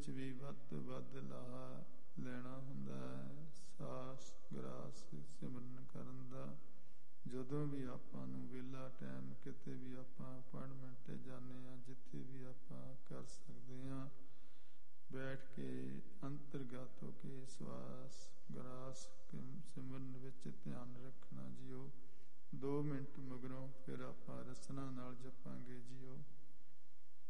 ਵਿੱਚ ਵੀ ਵੱਧ ਤੋਂ ਵੱਧ ਲਾਹਾ ਲੈਣਾ ਹੁੰਦਾ ਹੈ ਸਾਸ ਗਰਾਸ ਸਿਮਰਨ ਕਰਨ ਦਾ। ਜਦੋਂ ਵੀ ਆਪਾਂ ਨੂੰ ਵਿਹਲਾ ਟਾਈਮ, ਕਿਤੇ ਵੀ ਆਪਾਂ ਅਪਾਇੰਟਮੈਂਟ 'ਤੇ ਜਾਂਦੇ ਹਾਂ, ਜਿੱਥੇ ਵੀ ਆਪਾਂ ਕਰ ਸਕਦੇ ਹਾਂ, ਬੈਠ ਕੇ ਅੰਤਰਗਤ ਹੋ ਕੇ ਸਵਾਸ ਗਰਾਸ ਸਿਮਰਨ ਵਿੱਚ ਧਿਆਨ ਰੱਖਣਾ ਜੀਓ। 2 ਮਿੰਟ ਮਗਰੋਂ ਫਿਰ ਆਪਾਂ ਰਸਨਾ ਨਾਲ ਜਪਾਂਗੇ ਜੀਓ।